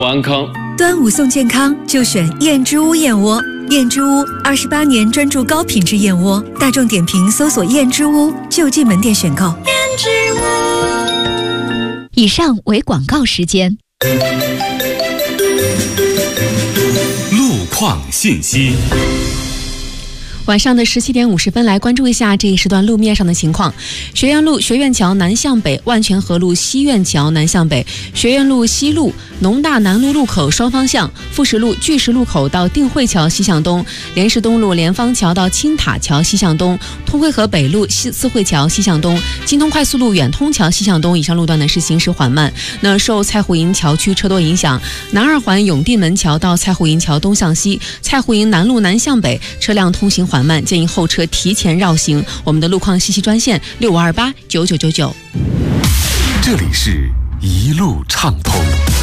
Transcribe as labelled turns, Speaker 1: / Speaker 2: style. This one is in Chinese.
Speaker 1: 安康。
Speaker 2: 端午送健康，就选燕之屋燕窝。燕之屋28年专注高品质燕窝，大众点评搜索燕之屋就近门店选购。燕之
Speaker 3: 屋。以上为广告时间。
Speaker 4: 路况信息。
Speaker 5: 晚上的17点50分，来关注一下这一时段路面上的情况。学院路学院桥南向北，万泉河路西院桥南向北，学院路西路农大南路路口双方向，富石路巨石路口到定慧桥西向东，莲石东路莲芳桥到青塔桥西向东，通惠河北路四惠桥西向东，京通快速路远通桥西向东。以上路段呢是行驶缓慢。那受蔡湖营桥区车多影响，南二环永定门桥到蔡湖营桥东向西，蔡湖营南路南向北车辆通行缓慢，建议后车提前绕行。我们的路况信息专线65289999。
Speaker 4: 这里是一路畅通。